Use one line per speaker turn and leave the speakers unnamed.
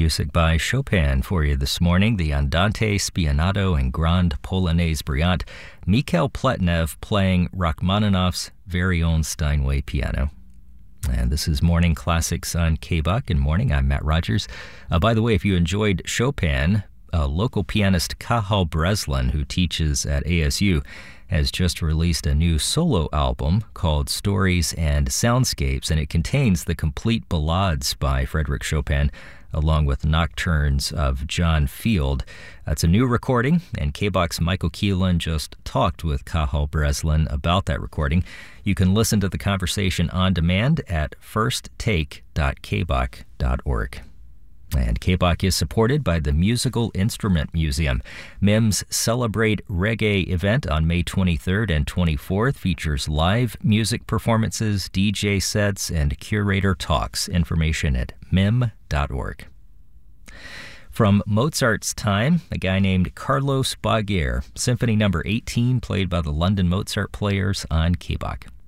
music by Chopin for you this morning. The Andante Spianato and Grande Polonaise Brillante. Mikhail Pletnev playing Rachmaninoff's very own Steinway piano. And this is Morning Classics on KBUK. Good morning, I'm Matt Rogers. By the way, if you enjoyed Chopin, local pianist Cathal Breslin, who teaches at ASU, has just released a new solo album called Stories and Soundscapes, and it contains the complete ballades by Frédéric Chopin, along with nocturnes of John Field. That's a new recording, and KBUK's Michael Keelan just talked with Cathal Breslin about that recording. You can listen to the conversation on demand at firsttake.kbuk.org. And KBUK is supported by the Musical Instrument Museum. MIM's Celebrate Reggae event on May 23rd and 24th features live music performances, DJ sets, and curator talks. Information at mim.org. From Mozart's time, a guy named Carlos Baguer, Symphony No. 18, played by the London Mozart Players on KBUK.